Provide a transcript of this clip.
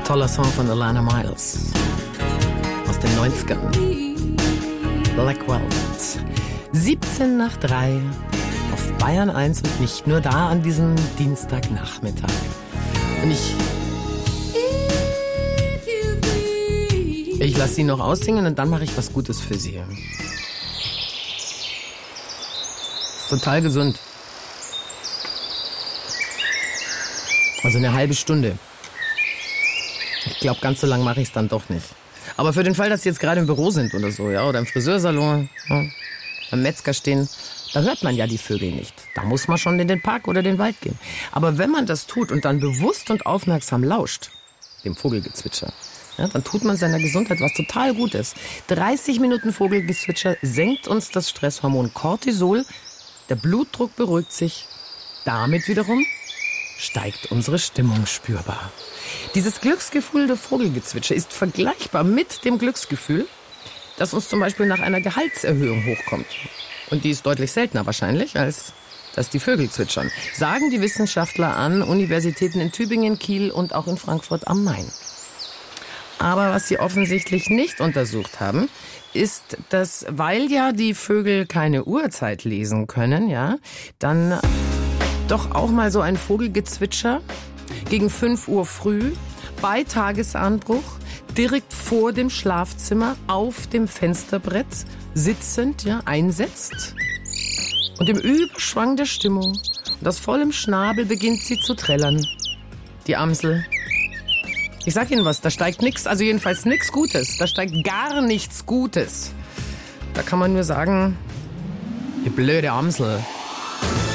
Toller Song von Alana Miles aus den 90ern. Black Velvet. 2:17 auf Bayern 1 und nicht nur da an diesem Dienstagnachmittag. Und ich lasse sie noch aussingen und dann mache ich was Gutes für sie. Ist total gesund. Also eine halbe Stunde. Ich glaube, ganz so lang mache ich es dann doch nicht. Aber für den Fall, dass Sie jetzt gerade im Büro sind oder so, ja, oder im Friseursalon, ja, beim Metzger stehen, da hört man ja die Vögel nicht. Da muss man schon in den Park oder den Wald gehen. Aber wenn man das tut und dann bewusst und aufmerksam lauscht, dem Vogelgezwitscher, ja, dann tut man seiner Gesundheit was total Gutes. 30 Minuten Vogelgezwitscher senkt uns das Stresshormon Cortisol, der Blutdruck beruhigt sich, damit wiederum steigt unsere Stimmung spürbar. Dieses Glücksgefühl der Vogelgezwitscher ist vergleichbar mit dem Glücksgefühl, das uns zum Beispiel nach einer Gehaltserhöhung hochkommt. Und die ist deutlich seltener wahrscheinlich, als dass die Vögel zwitschern, sagen die Wissenschaftler an Universitäten in Tübingen, Kiel und auch in Frankfurt am Main. Aber was sie offensichtlich nicht untersucht haben, ist, dass, weil ja die Vögel keine Uhrzeit lesen können, ja, dann doch auch mal so ein Vogelgezwitscher gegen 5 Uhr früh bei Tagesanbruch direkt vor dem Schlafzimmer auf dem Fensterbrett sitzend, ja, einsetzt und im Überschwang der Stimmung und aus vollem Schnabel beginnt sie zu trällern. Die Amsel. Ich sag Ihnen was, da steigt nichts, also jedenfalls nichts Gutes, da steigt gar nichts Gutes. Da kann man nur sagen, die blöde Amsel.